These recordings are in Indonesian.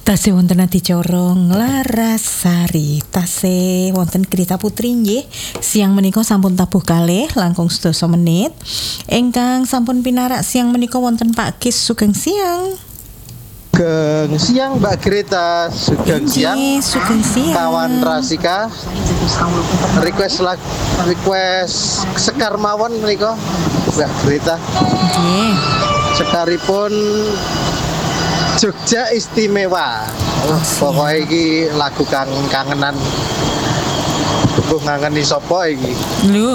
Tasih wonten adicara Larasari, tasih wonten Grita Putri nggih. Siang menika sampun tabuh kalih langkung 12 menit. Ingkang sampun pinarak siang menika wonten Pak Kis Sugeng Siang. Sugeng siang Mbak Grita, sugeng siang. Sugeng siang. Kawan Rasika. Request sekar mawon menika Mbak Grita. Nggih. Sekaripun Jogja Istimewa. Pokoknya iki lagu kangenan. Kok ngangeni sapa iki? Lho.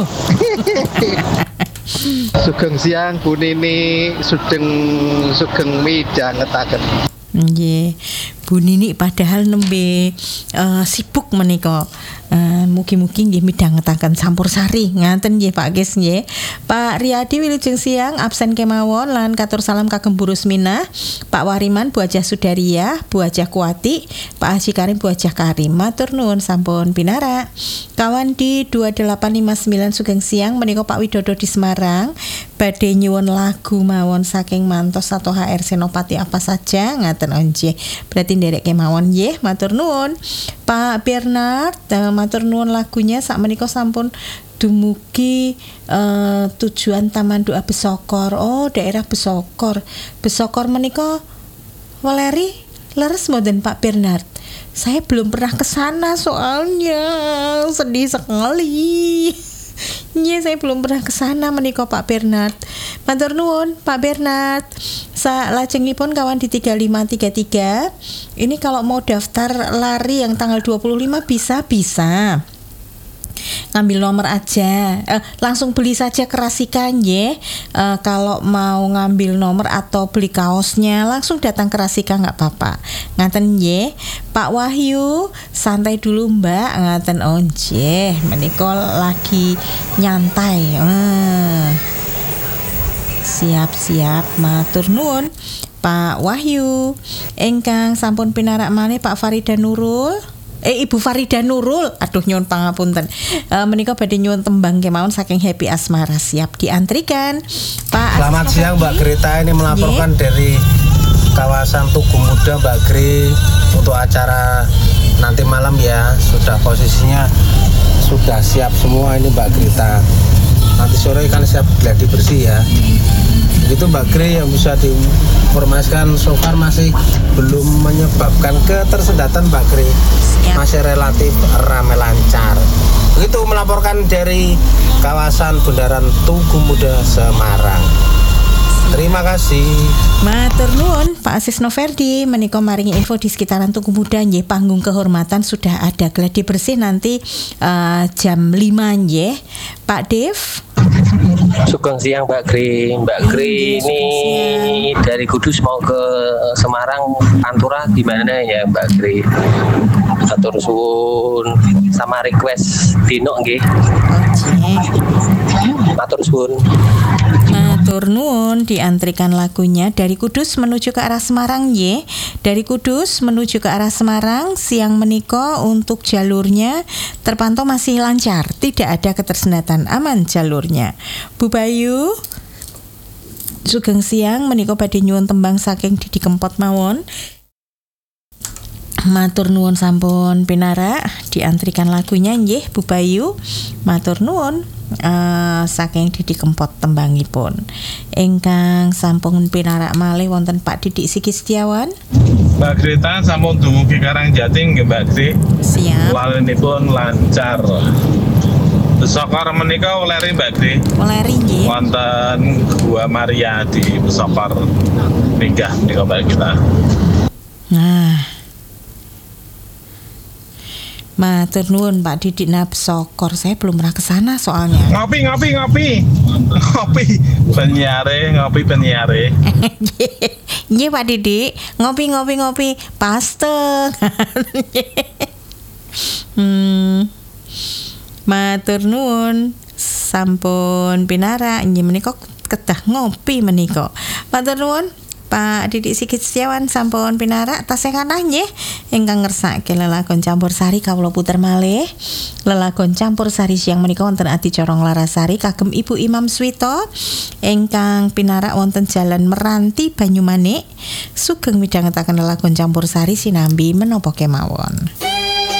Sugeng siang Bu Nini, sugeng midhangetaken. Nggih. Bu Nini padahal nembe sibuk menika. Mugi-mugi nggih midhangetaken Campursari ngaten nggih Pak Kis nggih. Pak Riyadi wilujeng siang absen kemawon lan katur salam kagem Bu Rusminah, Pak Wariman Bu Hajah Sudaria, Bu Hajah Kuwati, Pak Haji Karim Bu Hajah Karim. Matur nuwun sampun pinarak. Kawan di 2859 sugeng siang menika Pak Widodo di Semarang badhe nyuwun lagu mawon saking Mantos atau HR Senopati apa saja ngaten nggih. Berarti nderek kemawon nggih. Matur nuwun. Pak Bernard matur nuwun lagunya sak menika sampun dumugi tujuan Taman Doa Besokor. Oh, daerah Besokor. Besokor menika weleri leres mboten Pak Bernard? Saya belum pernah ke sana soalnya. Sedih sekali. Iya, saya belum pernah ke sana menika Pak Bernard. Matur nuwun Pak Bernard. Lajengipun kawan di 3533. Ini kalau mau daftar lari yang tanggal 25 bisa. Ngambil nomor aja, langsung beli saja ke Rasika nggih. Kalau mau ngambil nomor atau beli kaosnya langsung datang ke Rasika nggak apa-apa. Ngaten nggih. Pak Wahyu, santai dulu Mbak, ngaten nggih. Menika lagi nyantai. Siap-siap, matur nuwun Pak Wahyu. Ingkang sampun pinarak malih Pak Farida Nurul. Ibu Farida Nurul, aduh nyuwun pangapunten. Menika badhe nyuwun tembang kemawon saking Happy Asmara, siap diantrikan. Pak Selamat siang Mbak Grita, ini melaporkan dari kawasan Tugu Muda Mbak Gri untuk acara nanti malam ya. Sudah posisinya sudah siap semua ini Mbak Grita. Nanti sore kan siap gladi bersih ya. Begitu Mbak Gri yang bisa diinformasikan, so far masih belum menyebabkan ketersendatan Mbak Gri. Masih relatif ramai lancar. Begitu melaporkan dari kawasan Bundaran Tugu Muda Semarang. Terima kasih. Matur nuwun Pak Asis Noverdi menika maringi info di sekitaran Tugu Muda nggih. Panggung kehormatan sudah ada gladi bersih nanti jam 5 nggih. Pak Dev. Sugeng siang Mbak Gri. Mbak Gri ini dari Kudus mau ke Semarang, Pantura gimana ya Mbak Gri? Atur suwun sama request Dino nggih. Matur suwun. Matur nuwun, diantrikan lagunya dari Kudus menuju ke arah Semarang nggih. Dari Kudus menuju ke arah Semarang siang menika untuk jalurnya terpantau masih lancar, tidak ada ketersendatan, aman jalurnya. Bu Bayu sugeng siang menika badhe nyuwun tembang saking Didi Kempot mawon. Matur nuwun sampun pinarak, diantrikan lagunya nggih Bu Bayu. Matur nuwun saking Didi Kempot tembangipun. Ingkang sampun pinarak malih wonten Pak Didik Siki Setiawan. Mbak Grita sampun dumugi Karangjating nggih Mbak Gri. Siap. Lalenipun lancar. Besokor menika weleri Mbak Gri. Weleri nggih. Wonten Gua Maria di Besokor. Minggah menika Mbak Grita. Nah. Matur nuwun Pak Didik Besokor, saya belum pernah ke sana soalnya. Ngopi. Penyiare. Nggih Pak Didik, ngopi. Pasteng. Matur nuwun sampun pinarak nggih menika kedah ngopi menika. Matur nuwun Pak Didik Sigit Setiawan sampun pinarak tasih kathah nggih ingkang ngersake lelagon campursari kawula puter malih. Lelagon campursari siang menika wonten adicara Nglarasari kagem Ibu Imam Swito ingkang pinarak wonten Jalan Meranti Banyumanik. Sugeng midhangetaken lelagon campursari sinambi menapa kemawon.